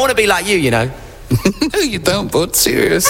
want to be like you, you know. No, you don't, bud. Serious.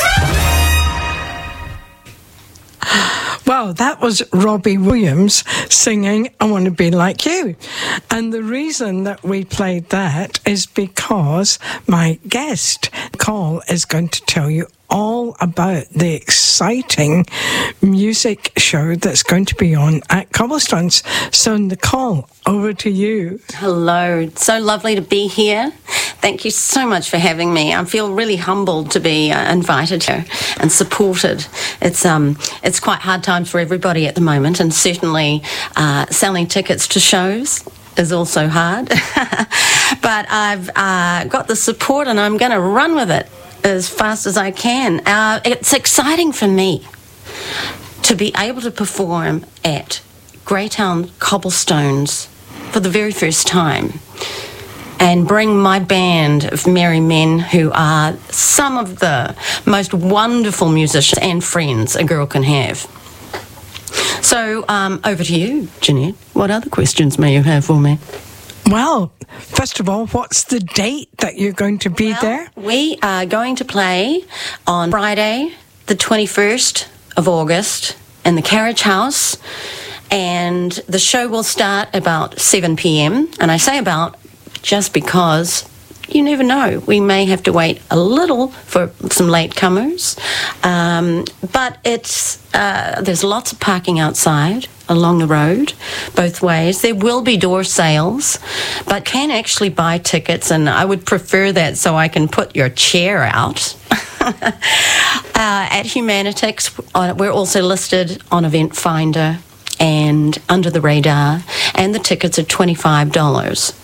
Well, that was Robbie Williams singing I Want to Be Like You. And the reason that we played that is because my guest, Nicole, is going to tell you all about the exciting music show that's going to be on at Cobblestones. So, Nicole, over to you. Hello. It's so lovely to be here. Thank you so much for having me. I feel really humbled to be invited here and supported. It's quite hard times for everybody at the moment, and certainly selling tickets to shows is also hard. But I've got the support, and I'm going to run with it as fast as I can. It's exciting for me to be able to perform at Greytown Cobblestones for the very first time and bring my band of merry men who are some of the most wonderful musicians and friends a girl can have. So over to you, Jeanette. What other questions may you have for me? Well, first of all, what's the date that you're going to be there? We are going to play on Friday, the 21st of August, in the Carriage House, and the show will start about 7 p.m, and I say about just because you never know. We may have to wait a little for some latecomers, but there's lots of parking outside along the road, both ways. There will be door sales, but can actually buy tickets, and I would prefer that so I can put your chair out. At Humanitix, we're also listed on Event Finder and Under the Radar, and the tickets are $25.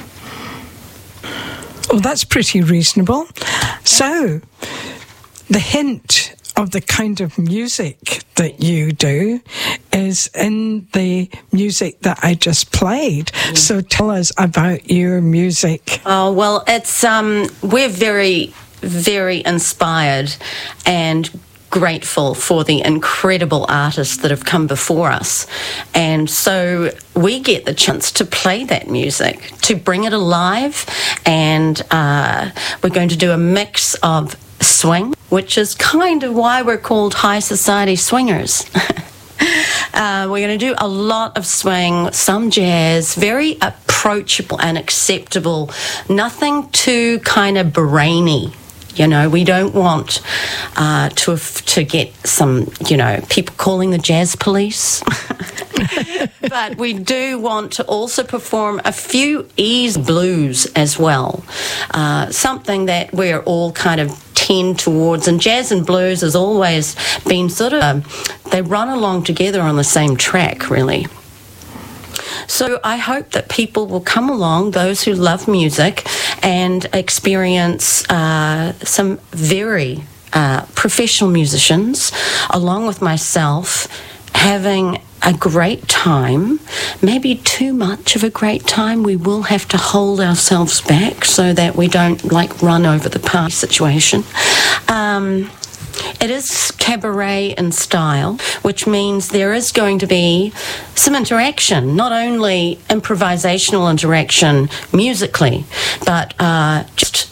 Well, that's pretty reasonable. So, the hint of the kind of music that you do is in the music that I just played. Yeah. So tell us about your music. Oh, well, it's we're very, very inspired and grateful for the incredible artists that have come before us, and so we get the chance to play that music, to bring it alive, and we're going to do a mix of swing, which is kind of why we're called High Society Swingers. We're going to do a lot of swing, some jazz, very approachable and acceptable, nothing too kind of brainy. You know, we don't want to get some, people calling the jazz police. But we do want to also perform a few easy blues as well. Something that we're all kind of tend towards. And jazz and blues has always been sort of, they run along together on the same track, really. So I hope that people will come along, those who love music, and experience some very professional musicians, along with myself, having a great time, maybe too much of a great time. We will have to hold ourselves back so that we don't, run over the party situation. It is cabaret in style, which means there is going to be some interaction, not only improvisational interaction musically, but just